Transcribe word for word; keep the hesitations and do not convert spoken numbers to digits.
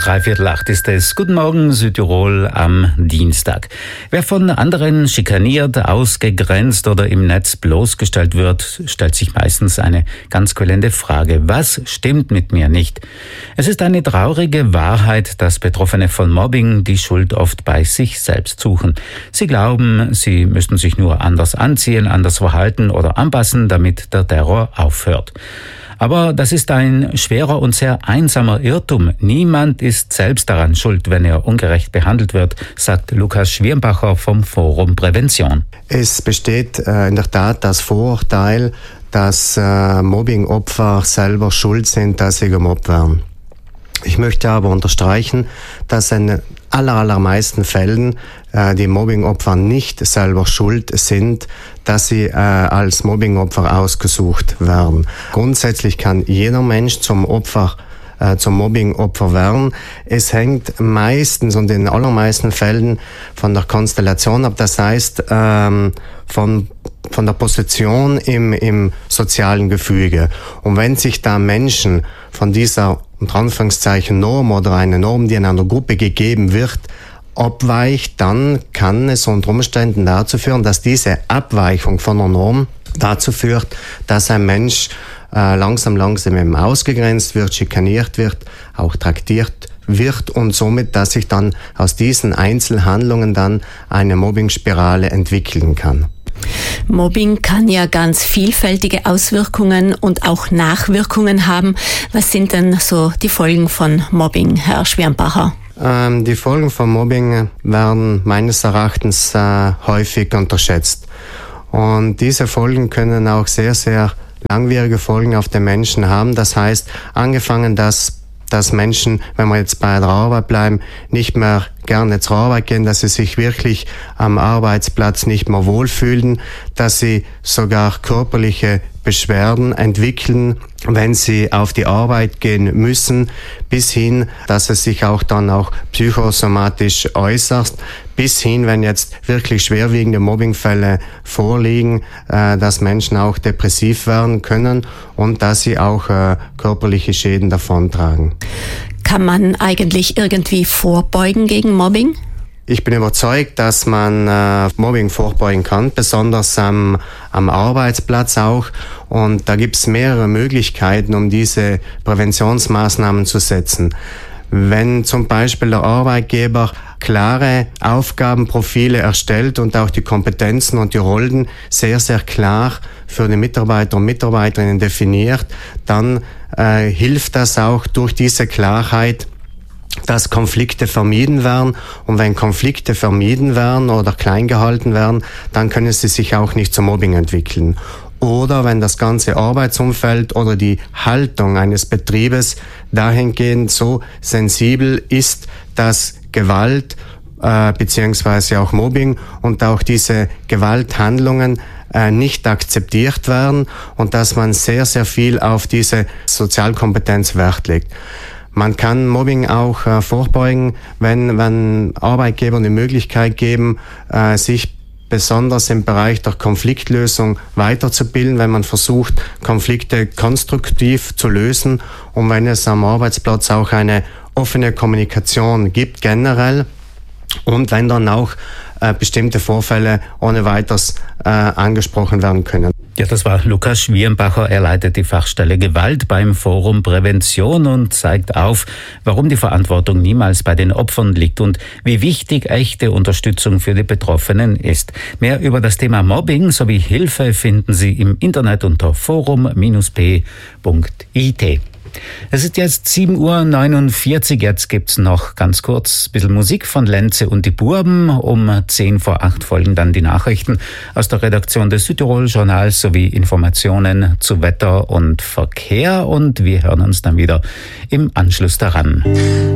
Dreiviertel acht ist es. Guten Morgen, Südtirol am Dienstag. Wer von anderen schikaniert, ausgegrenzt oder im Netz bloßgestellt wird, stellt sich meistens eine ganz quälende Frage. Was stimmt mit mir nicht? Es ist eine traurige Wahrheit, dass Betroffene von Mobbing die Schuld oft bei sich selbst suchen. Sie glauben, sie müssten sich nur anders anziehen, anders verhalten oder anpassen, damit der Terror aufhört. Aber das ist ein schwerer und sehr einsamer Irrtum. Niemand ist selbst daran schuld, wenn er ungerecht behandelt wird, sagt Lukas Schwirnbacher vom Forum Prävention. Es besteht äh, in der Tat das Vorurteil, dass äh, Mobbing-Opfer selber schuld sind, dass sie gemobbt werden. Ich möchte aber unterstreichen, dass in den aller, allermeisten Fällen äh, die Mobbing-Opfer nicht selber schuld sind, dass sie äh, als Mobbing-Opfer ausgesucht werden. Grundsätzlich kann jeder Mensch zum Opfer äh, zum Mobbing-Opfer werden. Es hängt meistens und in den allermeisten Fällen von der Konstellation ab, das heißt ähm, von von der Position im, im sozialen Gefüge. Und wenn sich da Menschen von dieser, unter Anführungszeichen, Norm oder eine Norm, die in einer Gruppe gegeben wird, abweicht, dann kann es unter Umständen dazu führen, dass diese Abweichung von der Norm dazu führt, dass ein Mensch äh, langsam, langsam eben ausgegrenzt wird, schikaniert wird, auch traktiert wird und somit, dass sich dann aus diesen Einzelhandlungen dann eine Mobbingspirale entwickeln kann. Mobbing kann ja ganz vielfältige Auswirkungen und auch Nachwirkungen haben. Was sind denn so die Folgen von Mobbing, Herr Schwirnbacher? Ähm, die Folgen von Mobbing werden meines Erachtens äh, häufig unterschätzt. Und diese Folgen können auch sehr, sehr langwierige Folgen auf den Menschen haben. Das heißt, angefangen, dass dass Menschen, wenn wir jetzt bei der Arbeit bleiben, nicht mehr gerne zur Arbeit gehen, dass sie sich wirklich am Arbeitsplatz nicht mehr wohlfühlen, dass sie sogar körperliche Beschwerden entwickeln, wenn sie auf die Arbeit gehen müssen, bis hin, dass es sich auch dann auch psychosomatisch äußert, bis hin, wenn jetzt wirklich schwerwiegende Mobbingfälle vorliegen, äh, dass Menschen auch depressiv werden können und dass sie auch äh, körperliche Schäden davontragen. Kann man eigentlich irgendwie vorbeugen gegen Mobbing? Ich bin überzeugt, dass man äh, Mobbing vorbeugen kann, besonders am, am Arbeitsplatz auch. Und da gibt es mehrere Möglichkeiten, um diese Präventionsmaßnahmen zu setzen. Wenn zum Beispiel der Arbeitgeber klare Aufgabenprofile erstellt und auch die Kompetenzen und die Rollen sehr, sehr klar für die Mitarbeiter und Mitarbeiterinnen definiert, dann äh, hilft das auch durch diese Klarheit, dass Konflikte vermieden werden. Und wenn Konflikte vermieden werden oder klein gehalten werden, dann können sie sich auch nicht zum Mobbing entwickeln. Oder wenn das ganze Arbeitsumfeld oder die Haltung eines Betriebes dahingehend so sensibel ist, dass Gewalt äh, beziehungsweise auch Mobbing und auch diese Gewalthandlungen äh, nicht akzeptiert werden und dass man sehr, sehr viel auf diese Sozialkompetenz Wert legt. Man kann Mobbing auch äh, vorbeugen, wenn, wenn Arbeitgeber die Möglichkeit geben, äh, sich besonders im Bereich der Konfliktlösung weiterzubilden, wenn man versucht, Konflikte konstruktiv zu lösen und wenn es am Arbeitsplatz auch eine offene Kommunikation gibt generell und wenn dann auch äh, bestimmte Vorfälle ohne weiteres äh, angesprochen werden können. Ja, das war Lukas Schwirnbacher. Er leitet die Fachstelle Gewalt beim Forum Prävention und zeigt auf, warum die Verantwortung niemals bei den Opfern liegt und wie wichtig echte Unterstützung für die Betroffenen ist. Mehr über das Thema Mobbing sowie Hilfe finden Sie im Internet unter forum Bindestrich p punkt i t. Es ist jetzt sieben Uhr neunundvierzig, jetzt gibt's noch ganz kurz ein bisschen Musik von Lenze und die Burben. Um zehn vor acht folgen dann die Nachrichten aus der Redaktion des Südtirol-Journals sowie Informationen zu Wetter und Verkehr und wir hören uns dann wieder im Anschluss daran.